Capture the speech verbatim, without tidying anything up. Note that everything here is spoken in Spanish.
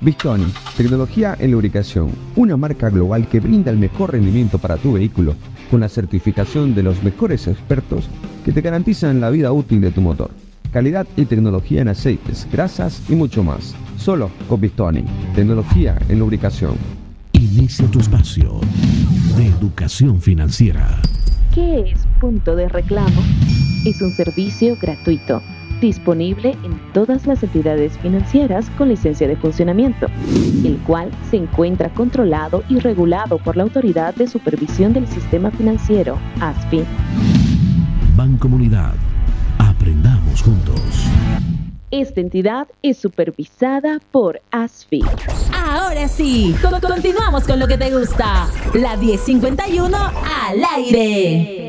Bistoni, tecnología en lubricación, una marca global que brinda el mejor rendimiento para tu vehículo, con la certificación de los mejores expertos que te garantizan la vida útil de tu motor. Calidad y tecnología en aceites, grasas y mucho más. Solo con Bistoni, tecnología en lubricación. Inicia tu espacio de educación financiera. ¿Qué es Punto de Reclamo? Es un servicio gratuito, disponible en todas las entidades financieras con licencia de funcionamiento, el cual se encuentra controlado y regulado por la Autoridad de Supervisión del Sistema Financiero, A S F I. Bancomunidad. Aprendamos juntos. Esta entidad es supervisada por A S F I. Ahora sí, co- continuamos con lo que te gusta. La diez cincuenta y uno al aire.